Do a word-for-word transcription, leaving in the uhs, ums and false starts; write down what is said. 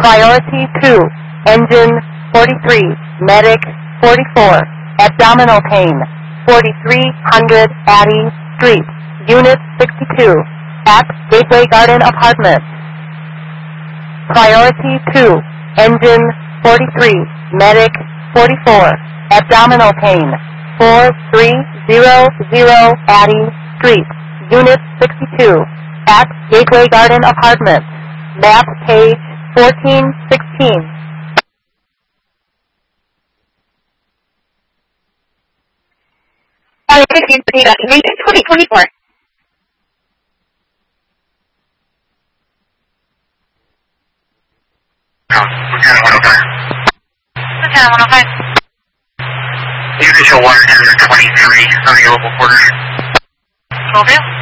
Priority two, engine forty-three, medic forty-four, abdominal pain, forty-three hundred Addy Street, Unit sixty-two, at Gateway Garden Apartments. Priority two, engine forty-three, medic forty-four, abdominal pain, four three zero zero Addy Street, Unit sixty-two, at Gateway Garden Apartments. Map page fourteen sixteen. Charlie sixteen, Bonita, May twenty twenty-four. Lieutenant one oh five. Lieutenant one oh five. Initial one twenty-three on the local quarters. Will do.